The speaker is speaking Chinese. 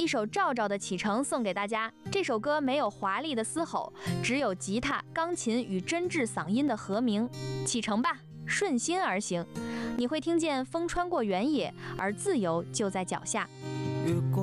首赵赵的启程送给大家。这首歌没有华丽的嘶吼，只有吉他、钢琴与真挚嗓音的和鸣。启程吧，顺心而行，你会听见风穿过原野，而自由就在脚下。